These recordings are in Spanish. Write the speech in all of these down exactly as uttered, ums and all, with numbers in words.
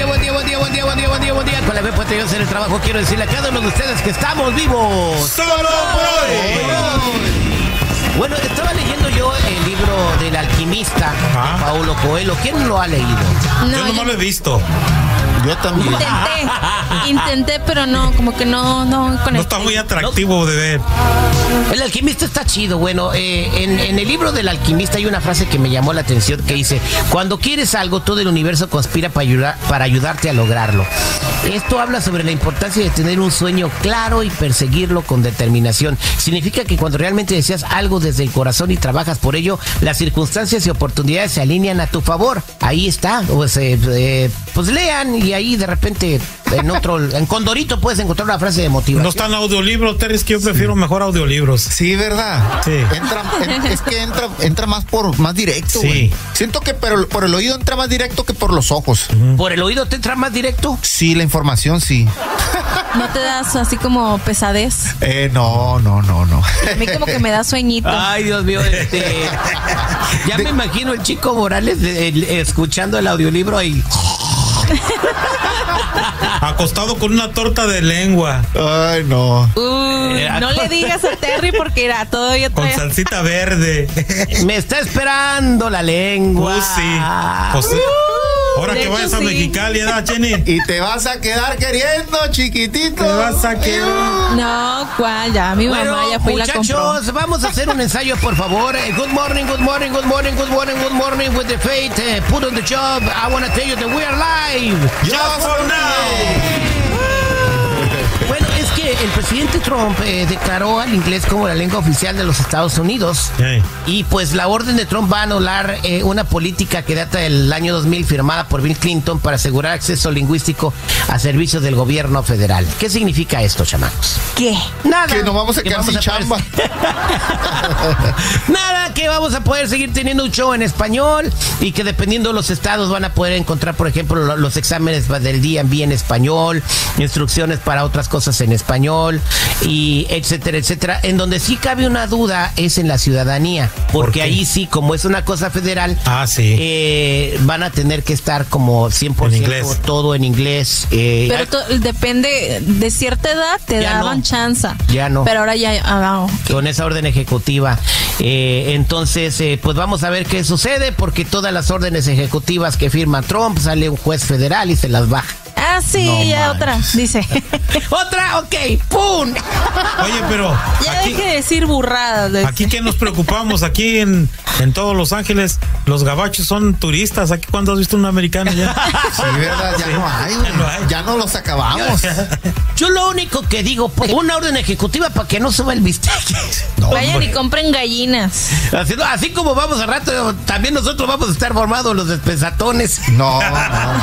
buen día, buen día, buen día, buen día, buen día, buen día. Con la fe puesta yo hacer el trabajo, quiero decirle a cada uno de ustedes que estamos vivos. ¡Solo por hoy! Bueno, estaba leyendo yo el libro del alquimista, ah. de Paulo Coelho. ¿Quién lo ha leído? No, yo no yo... lo he visto. Yo también. Intenté, intenté, pero no, como que no, no conecté. No está muy atractivo de ver. El alquimista está chido. Bueno, eh, en, en el libro del alquimista hay una frase que me llamó la atención que dice: cuando quieres algo, todo el universo conspira para, ayudar, para ayudarte a lograrlo. Esto habla sobre la importancia de tener un sueño claro y perseguirlo con determinación. Significa que cuando realmente deseas algo desde el corazón y trabajas por ello, las circunstancias y oportunidades se alinean a tu favor. Ahí está. Pues, eh, eh, pues lean y ahí de repente en otro, en Condorito puedes encontrar una frase de motivación. No está en audiolibro, Terry, es que yo prefiero sí. mejor audiolibros. Sí, ¿verdad? Sí. Entra, en, es que entra, entra más por más directo, sí. güey. Siento que pero, por el oído entra más directo que por los ojos. Uh-huh. ¿Por el oído te entra más directo? Sí, la información sí. ¿No te das así como pesadez? Eh, no, no, no, no. A mí como que me da sueñito. Ay, Dios mío, este... ya de... me imagino el Chico Morales de, de, escuchando el audiolibro ahí. Acostado con una torta de lengua. Ay, no. Uy, no le digas a Terry porque era todavía con salsita verde. Me está esperando la lengua. Uh, sí. Pues, uh, ahora que vayas sí. a Mexicali, ¿verdad, Jenny? Y te vas a quedar queriendo, chiquitito. Te vas a quedar. No, ¿cuál? Ya, mi bueno, mamá ya fue y la compró. Muchachos, vamos a hacer un ensayo, por favor. Good morning, good morning, good morning, good morning, good morning with the faith. Uh, put on the job. I want to tell you that we are live. Just for now. Bueno, es que el presidente Trump eh, declaró al inglés como la lengua oficial de los Estados Unidos. Hey. Y pues la orden de Trump va a anular eh, una política que data del año dos mil firmada por Bill Clinton para asegurar acceso lingüístico a servicios del gobierno federal. ¿Qué significa esto, chamacos? ¿Qué? Nada. Que nos vamos a quedar sin chamba. Poder... Nada, que vamos a poder seguir teniendo un show en español y que dependiendo de los estados van a poder encontrar, por ejemplo, los exámenes del D M V en español, instrucciones para otras cosas en español y etcétera, etcétera. En donde sí cabe una duda es en la ciudadanía, porque ¿Por ahí sí, como es una cosa federal, ah, sí. eh, van a tener que estar como cien por ciento en inglés. Todo en inglés. Eh, Pero to, depende, de cierta edad te daban no. chance. Ya no. Pero ahora ya, ah, okay. Con esa orden ejecutiva. Eh, entonces, eh, pues vamos a ver qué sucede, porque todas las órdenes ejecutivas que firma Trump, sale un juez federal y se las baja. Ah, sí, no ya manches. Otra, dice. ¿Otra? Ok, ¡pum! Oye, pero... Ya aquí, deje de decir burradas. De aquí que nos preocupamos, aquí en, en todos Los Ángeles, los gabachos son turistas. ¿Aquí cuándo has visto un americano ya? Sí, verdad, ya sí. no hay, ya no hay. Ya no los acabamos. Yo, yo lo único que digo, pues, una orden ejecutiva para que no suba el bistec. No, Vayan hombre. y compren gallinas. Así, así como vamos a rato, también nosotros vamos a estar formados los despensatones. No, no.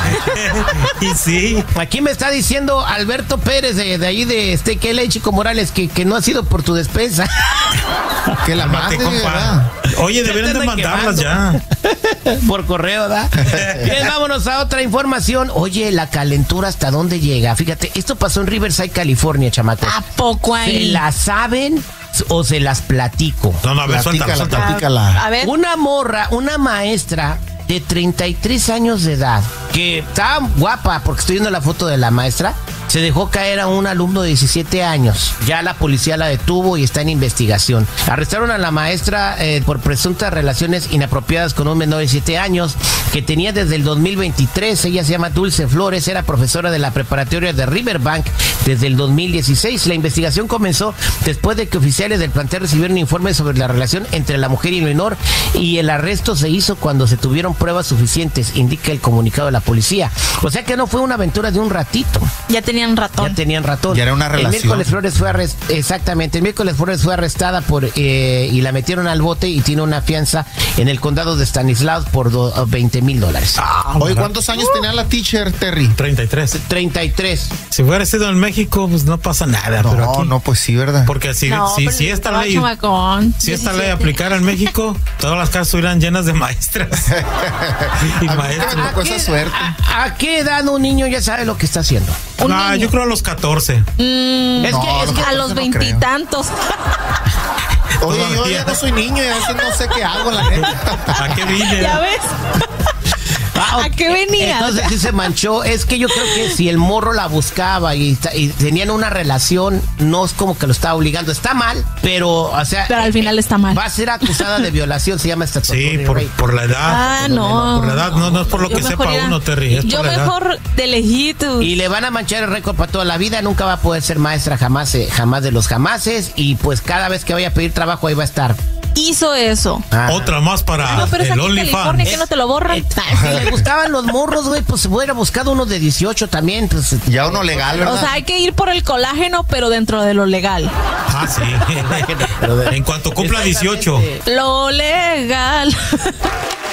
Y sí. Aquí me está diciendo Alberto Pérez de, de ahí de Steak L A, Chico Morales, que, que no ha sido por tu despensa. Que la mate, compa. Oye, deberían de mandarlas ya. Por correo, ¿verdad? Bien, vámonos a otra información. Oye, la calentura ¿hasta dónde llega? Fíjate, esto pasó en Riverside, California, chamacos. ¿A poco ahí? ¿Se la saben o se las platico? No, no, a ver, platícala, suéltala, platícala. A ver. Una morra, una maestra de treinta y tres años de edad, que estaba guapa, porque estoy viendo la foto de la maestra, se dejó caer a un alumno de diecisiete años. Ya la policía la detuvo y está en investigación. Arrestaron a la maestra eh, por presuntas relaciones inapropiadas con un menor de siete años que tenía desde el dos mil veintitrés. Ella se llama Dulce Flores, era profesora de la preparatoria de Riverbank desde el dos mil dieciséis. La investigación comenzó después de que oficiales del plantel recibieron informes sobre la relación entre la mujer y el menor, y el arresto se hizo cuando se tuvieron pruebas suficientes, indica el comunicado de la policía. O sea que no fue una aventura de un ratito. Ya tenían ratón. Ya tenían ratón. Ya era una relación. El miércoles Flores fue arrest... Exactamente. El miércoles Flores fue arrestada por eh, y la metieron al bote y tiene una fianza en el condado de Stanislaus por do... veinte mil dólares. Ah, Oye, ¿cuántos años uh. tenía la teacher, Terry? treinta y tres. treinta y tres. Si hubiera sido en México, pues no pasa nada. No, pero aquí, no, pues sí, ¿verdad? Porque si, no, si, si esta ley, chamacón, si esta ley aplicara en México, todas las casas estuvieran llenas de maestras. Y a maestros. mí me tocó esa suerte. A, ¿A qué edad un niño ya sabe lo que está haciendo? No, yo creo a los catorce. Mm, es no, que, es que a los veintitantos. No Oye, yo ya no soy niño y a veces no sé qué hago, la neta. ¿A qué vine? ¿Ya ves? Ah, ¿A qué venía? Entonces sí se manchó. Es que yo creo que si el morro la buscaba y, y tenían una relación, no es como que lo estaba obligando. Está mal, pero, o sea. Pero al final está mal. Va a ser acusada de violación, se llama esta. Sí, por, por la edad. Ah, no. Por la edad, no, no es por lo Yo que sepa ya, uno, Terry. Es yo por la mejor edad. de lejitos. Y le van a manchar el récord para toda la vida. Nunca va a poder ser maestra jamás, eh, jamás de los jamases. Y pues cada vez que vaya a pedir trabajo, ahí va a estar. Hizo eso. Ah. Otra más para No, pero es el aquí en California, OnlyFans. que no te lo borran. Eh, si le gustaban los morros, güey, pues hubiera buscado uno de dieciocho también. Pues, Ya uno legal, ¿verdad? O sea, hay que ir por el colágeno, pero dentro de lo legal. Ah, sí. En cuanto cumpla dieciocho. Lo legal.